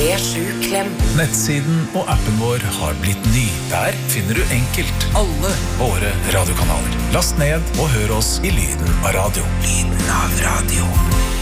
P7-klem. Nettsiden og appen vår har blitt ny. Der finner du enkelt alle våre radiokanaler. Last ned og hør oss i lyden av radio. Lyden av radio.